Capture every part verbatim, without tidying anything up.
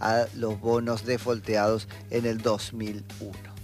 a los bonos defolteados en el dos mil uno.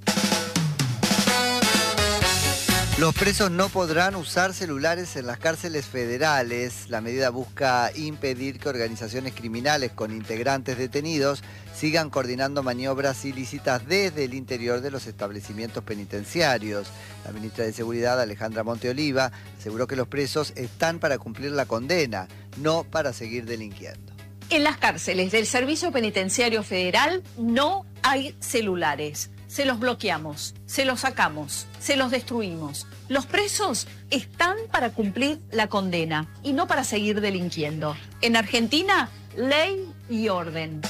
Los presos no podrán usar celulares en las cárceles federales. La medida busca impedir que organizaciones criminales con integrantes detenidos sigan coordinando maniobras ilícitas desde el interior de los establecimientos penitenciarios. La ministra de Seguridad, Alejandra Monteoliva, aseguró que los presos están para cumplir la condena, no para seguir delinquiendo. En las cárceles del Servicio Penitenciario Federal no hay celulares. Se los bloqueamos, se los sacamos, se los destruimos. Los presos están para cumplir la condena y no para seguir delinquiendo. En Argentina, ley y orden.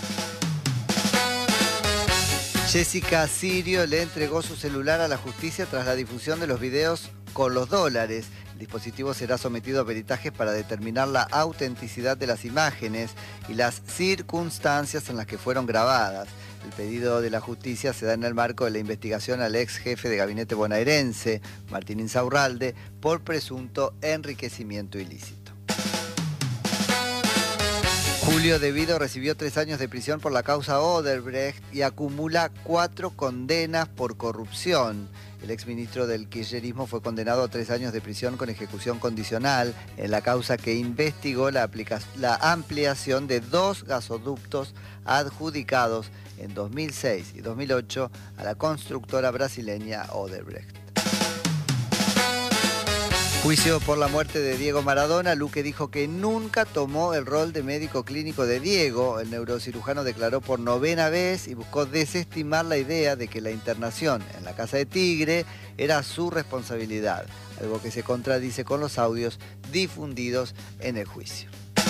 Jessica Sirio le entregó su celular a la justicia tras la difusión de los videos con los dólares. El dispositivo será sometido a peritajes para determinar la autenticidad de las imágenes y las circunstancias en las que fueron grabadas. El pedido de la justicia se da en el marco de la investigación al ex jefe de gabinete bonaerense, Martín Insaurralde, por presunto enriquecimiento ilícito. Julio De Vido recibió tres años de prisión por la causa Odebrecht y acumula cuatro condenas por corrupción. El exministro del kirchnerismo fue condenado a tres años de prisión con ejecución condicional en la causa que investigó la, la ampliación de dos gasoductos adjudicados en dos mil seis y dos mil ocho a la constructora brasileña Odebrecht. Juicio por la muerte de Diego Maradona. Luque dijo que nunca tomó el rol de médico clínico de Diego. El neurocirujano declaró por novena vez y buscó desestimar la idea de que la internación en la Casa de Tigre era su responsabilidad, algo que se contradice con los audios difundidos en el juicio.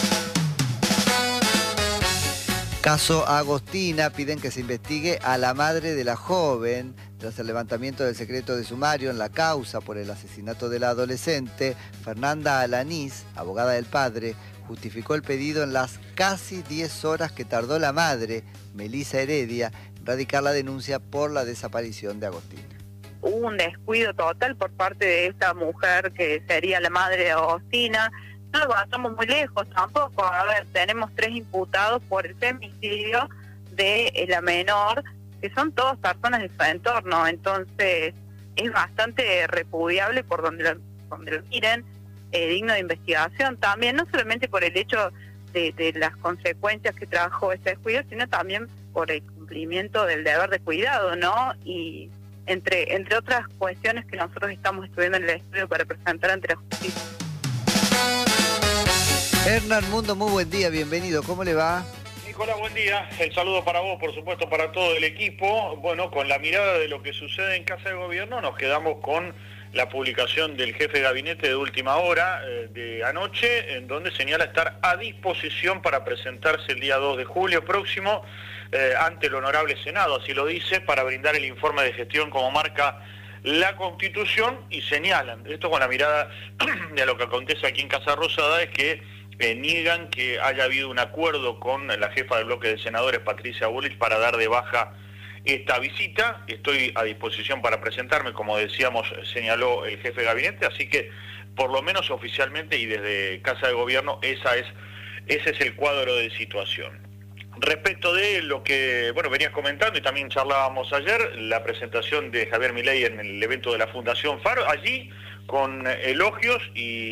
Caso Agostina, piden que se investigue a la madre de la joven. Tras el levantamiento del secreto de sumario en la causa por el asesinato de la adolescente, Fernanda Alanís, abogada del padre, justificó el pedido en las casi diez horas que tardó la madre, Melisa Heredia, en radicar la denuncia por la desaparición de Agostina. Hubo un descuido total por parte de esta mujer que sería la madre de Agostina. No lo pasamos muy lejos tampoco. A ver, tenemos tres imputados por el femicidio de la menor, que son todas personas de su entorno. Entonces, es bastante repudiable por donde lo, donde lo miren, eh, digno de investigación también, no solamente por el hecho de, de las consecuencias que trajo este descuido, sino también por el cumplimiento del deber de cuidado, ¿no? Y entre, entre otras cuestiones que nosotros estamos estudiando en el estudio para presentar ante la justicia. Hernán Mundo, muy buen día, bienvenido, ¿cómo le va? Nicolás, buen día, el saludo para vos, por supuesto, para todo el equipo. Bueno, con la mirada de lo que sucede en Casa de Gobierno, nos quedamos con la publicación del jefe de gabinete de última hora eh, de anoche, en donde señala estar a disposición para presentarse el día dos de julio próximo eh, ante el Honorable Senado, así lo dice, para brindar el informe de gestión como marca la Constitución, y señalan, esto con la mirada de lo que acontece aquí en Casa Rosada, es que Eh, niegan que haya habido un acuerdo con la jefa del bloque de senadores, Patricia Bullrich, para dar de baja esta visita. Estoy a disposición para presentarme, como decíamos, señaló el jefe de gabinete, así que por lo menos oficialmente y desde Casa de Gobierno esa es, ese es el cuadro de situación. Respecto de lo que, bueno, venías comentando y también charlábamos ayer, la presentación de Javier Milei en el evento de la Fundación Faro, allí con elogios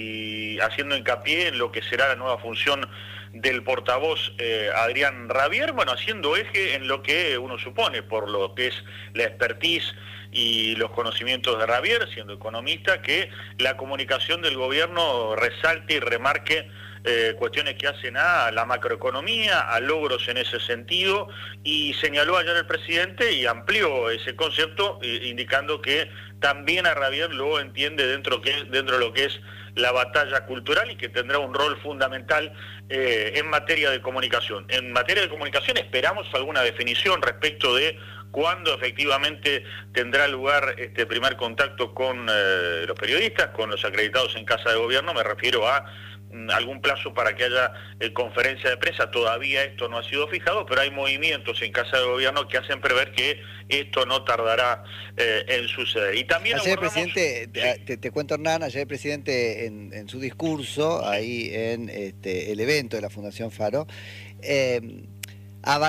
y haciendo hincapié en lo que será la nueva función del portavoz eh, Adrián Rabier, bueno, haciendo eje en lo que uno supone, por lo que es la expertise y los conocimientos de Rabier, siendo economista, que la comunicación del gobierno resalte y remarque eh, cuestiones que hacen a la macroeconomía, a logros en ese sentido, y señaló ayer el presidente y amplió ese concepto, eh, indicando que también a Rabier lo entiende dentro, que, dentro de lo que es la batalla cultural y que tendrá un rol fundamental eh, en materia de comunicación. En materia de comunicación esperamos alguna definición respecto de cuándo efectivamente tendrá lugar este primer contacto con eh, los periodistas, con los acreditados en Casa de Gobierno. Me refiero a mm, algún plazo para que haya eh, conferencia de prensa. Todavía esto no ha sido fijado, pero hay movimientos en Casa de Gobierno que hacen prever que esto no tardará eh, en suceder. Y también ayer el abordamos... presidente, sí. te, te cuento, Hernán, ayer el presidente en, en su discurso, ahí en este, el evento de la Fundación Faro, eh,